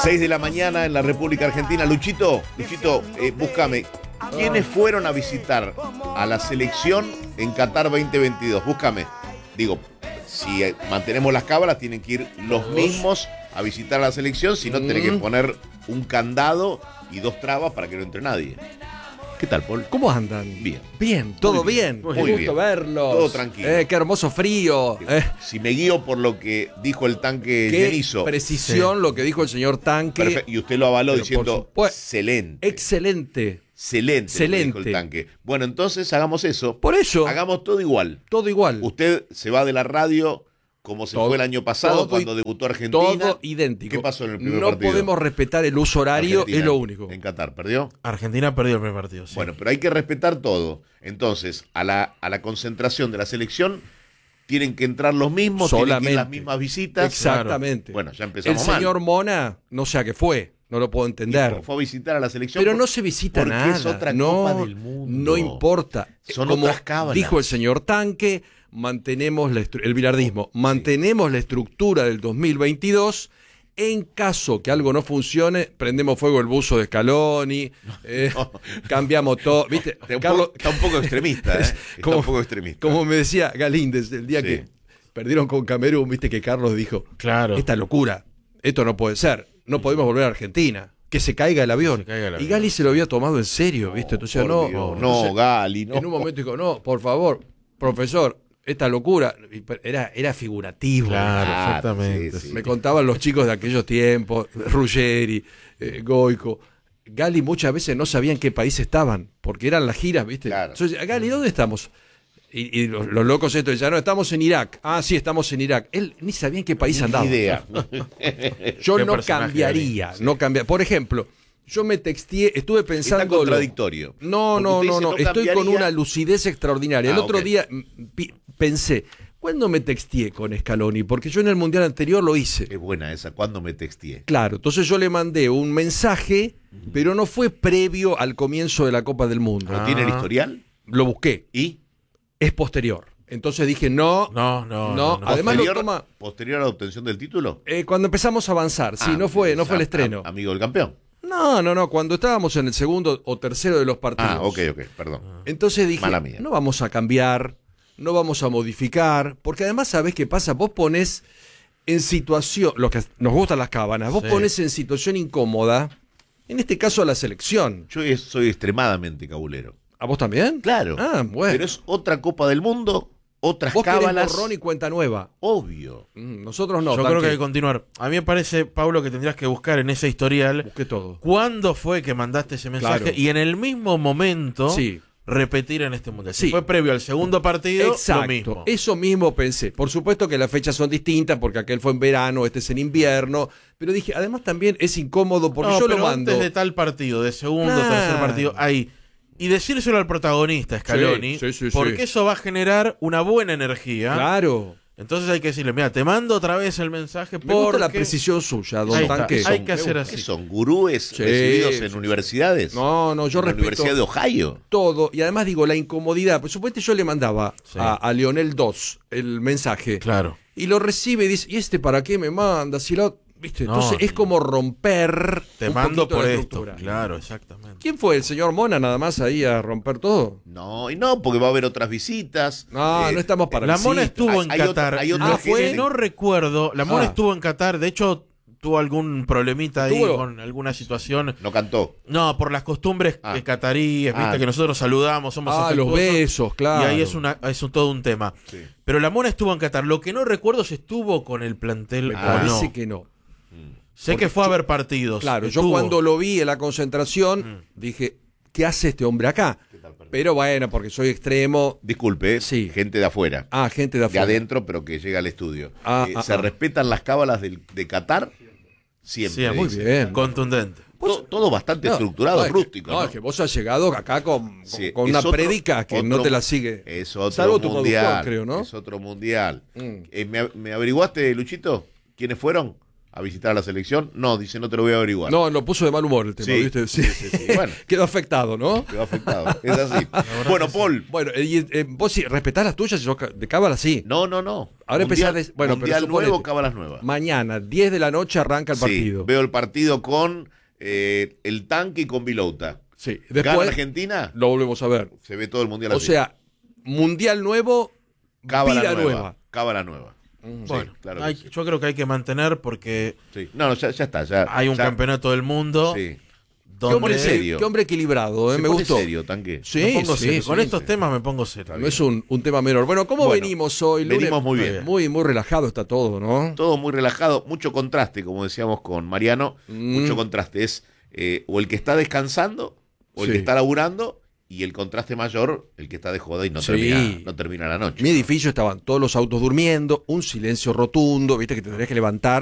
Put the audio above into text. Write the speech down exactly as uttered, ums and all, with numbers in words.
seis de la mañana en la República Argentina. Luchito, Luchito, eh, búscame. ¿Quiénes fueron a visitar a la selección en Qatar veinte veintidós? Búscame. Digo, si eh, mantenemos las cábalas, tienen que ir los mismos a visitar a la selección, si no, mm. tenés que poner un candado y dos trabas para que no entre nadie. ¿Qué tal, Paul? ¿Cómo andan? Bien. Bien, todo Muy bien. bien. Muy Muy gusto bien. verlos. Todo tranquilo. Eh, qué hermoso frío. Eh. Si me guío por lo que dijo el tanque Qué Genizo. precisión sí. Lo que dijo el señor Tanque. Perfecto. Y usted lo avaló Pero diciendo excelente. Excelente. Excelente. Excelente. Dijo el tanque. Bueno, entonces hagamos eso. Por eso. Hagamos todo igual. Todo igual. Usted se va de la radio como se todo, fue el año pasado cuando y, debutó Argentina. Todo idéntico. ¿Qué pasó en el primer no partido? No podemos respetar el uso horario, Argentina, es lo único. En Qatar, ¿perdió? Argentina perdió el primer partido, sí. Bueno, pero hay que respetar todo. Entonces, a la, a la concentración de la selección tienen que entrar los mismos, solamente. Tienen que ir las mismas visitas. Exactamente. Bueno, ya empezamos El mal. señor Mona, no sé a qué fue. No lo puedo entender. Fue a visitar a la selección. Pero por, no se visita porque nada. Es otra no, Copa del Mundo. No importa. Son Como otras cábalas. dijo el señor Tanque, mantenemos la el bilardismo, sí. mantenemos la estructura del dos mil veintidós. En caso que algo no funcione, prendemos fuego el buzo de Scaloni, eh, no. cambiamos todo. ¿Viste? Está un, Carlos, poco, está un poco extremista, ¿eh? Está como, un poco extremista. Como me decía Galíndez el día sí. que perdieron con Camerún, viste que Carlos dijo, claro. esta locura, esto no puede ser, no podemos volver a Argentina. Que se caiga el avión. Caiga el avión. Y Gali se lo había tomado en serio, ¿viste? Entonces, no, no, entonces, no, Gali, no. En un momento dijo, no, por favor, profesor, esta locura. Era, era figurativo. Claro, ¿verdad? exactamente. Sí, sí. Me contaban los chicos de aquellos tiempos, Ruggeri, eh, Goico. Gali muchas veces no sabían en qué país estaban, porque eran las giras, ¿viste? Claro. Entonces, Gali, ¿dónde estamos? Y, y los, los locos estos decían, no, estamos en Irak. Ah, sí, estamos en Irak. Él ni sabía en qué país ni andaba. idea. Yo no cambiaría, sí. no cambiaría. Por ejemplo, yo me texteé, estuve pensando... Está contradictorio. No, no, no, no, no, estoy con una lucidez extraordinaria. El ah, otro okay. día p- pensé, ¿cuándo me texteé con Scaloni? Porque yo en el Mundial anterior lo hice. Es buena esa, ¿cuándo me texteé? Claro, entonces yo le mandé un mensaje, pero no fue previo al comienzo de la Copa del Mundo. ¿No ah. tiene el historial? Lo busqué. ¿Y? Es posterior. Entonces dije, no, no, no. no. no. Además ¿Posterior, lo toma... ¿Posterior a la obtención del título? Eh, cuando empezamos a avanzar, sí, ah, no fue, no fue a, el estreno. A, amigo del campeón. No, no, no, cuando estábamos en el segundo o tercero de los partidos. Ah, ok, ok, perdón. Entonces dije, no vamos a cambiar, no vamos a modificar, porque además, ¿sabés qué pasa? Vos ponés en situación, los que nos gustan las cábanas, vos sí. ponés en situación incómoda, en este caso a la selección. Yo soy extremadamente cabulero. ¿A vos también? Claro. Ah, bueno. Pero es otra Copa del Mundo, otras vos cábalas. Vos borrón y cuenta nueva. Obvio. Mm, nosotros no. Yo creo que hay que continuar. A mí me parece, Pablo, que tendrías que buscar en ese historial. Busqué todo. ¿Cuándo fue que mandaste ese mensaje? Claro. Y en el mismo momento sí. repetir en este mundial. Sí. Si fue previo al segundo partido, exacto. lo mismo. Eso mismo pensé. Por supuesto que las fechas son distintas, porque aquel fue en verano, este es en invierno. Pero dije, además también es incómodo porque no, yo pero lo mando. Antes de tal partido, de segundo, nah. tercer partido, ahí. Y decírselo al protagonista, Scaloni, sí, sí, sí, porque sí. eso va a generar una buena energía. Claro. Entonces hay que decirle, mira, te mando otra vez el mensaje. Me gusta la precisión suya, don Tanque. Hay que hacer así. ¿Son gurúes sí, recibidos en sí, universidades? No, no, yo en respeto. La Universidad de Ohio. Todo. Y además digo, la incomodidad. Por supuesto, yo le mandaba sí. a, a Lionel dos el mensaje. Claro. Y lo recibe y dice, ¿y este para qué me manda? Si lo... ¿Viste? No, Entonces es como romper. Te un mando por la esto. estructura. Claro, exactamente. ¿Quién fue? ¿El señor Mona nada más ahí a romper todo? No, y no, porque va a haber otras visitas. No, eh, no estamos para La visitas. Mona estuvo en hay, Qatar. Hay otro, hay ah, fue. No recuerdo. La Mona ah. estuvo en Qatar. De hecho, tuvo algún problemita ahí ¿Tuvo? con alguna situación. No cantó. No, por las costumbres ah. cataríes, viste, ah. que nosotros saludamos, somos Ah, los besos, claro. Y ahí es, una, es un, todo un tema. Sí. Pero la Mona estuvo en Qatar. Lo que no recuerdo es si estuvo con el plantel Me o parece no. que no. Sé Porque que fue yo, a ver partidos. Claro, estuvo. yo cuando lo vi en la concentración, mm. dije, ¿qué hace este hombre acá? Pero bueno, porque soy extremo. Disculpe, sí. gente de afuera. Ah, gente de afuera. De adentro, pero que llega al estudio. Ah, eh, ah, ¿Se ah. respetan las cábalas de, de Qatar? Siempre. Siempre. Muy bien. Contundente. Todo, todo bastante no, estructurado, no, es rústico. Que, no, ¿no? es que vos has llegado acá con, sí, con una otro, prédica que otro, no te la sigue. Es otro Salvo tu mundial. creo, ¿no? Es otro mundial. Mm. Eh, ¿me, ¿Me averiguaste, Luchito? ¿Quiénes fueron? a visitar a la selección? No, dice, no te lo voy a averiguar. No, lo puso de mal humor el tema, Sí, ¿viste? sí, sí, sí. Bueno. Quedó afectado, ¿no? Quedó afectado. Es así. Bueno, Paul. Bueno, y, eh, vos si respetás las tuyas, si sos ca- de cábala, sí. No, no, no. Ahora Mundial, empezás de- bueno, pero mundial suponete. nuevo, cábalas nuevas. Mañana, diez de la noche, arranca el Sí, partido. veo el partido con eh, el tanque y con Vilouta. Sí, ¿Gana después Argentina? lo volvemos a ver. Se ve todo el mundial O así. sea, mundial nuevo, cábala vida nueva. nueva. Cábala nueva. Bueno, Sí, claro que hay- sí. yo creo que hay que mantener porque Sí. No, no, ya, ya está. Ya, hay un ya- campeonato del mundo Sí. Qué hombre, donde serio. qué hombre equilibrado, ¿eh? Se me pone gustó. serio, tanque. Sí, me pongo sí, serio. sí, Con sí. estos temas me pongo serio. No es un, un tema menor. Bueno, ¿cómo Bueno, venimos hoy? Lunes? venimos muy bien. Muy, muy relajado está todo, ¿no? Todo muy relajado, mucho contraste, como decíamos con Mariano, Mm. mucho contraste. Es eh, o el que está descansando, o el Sí. que está laburando, y el contraste mayor, el que está de joda y no, Sí. termina, no termina la noche. Mi edificio estaban todos los autos durmiendo, un silencio rotundo, viste que te tendrías que levantar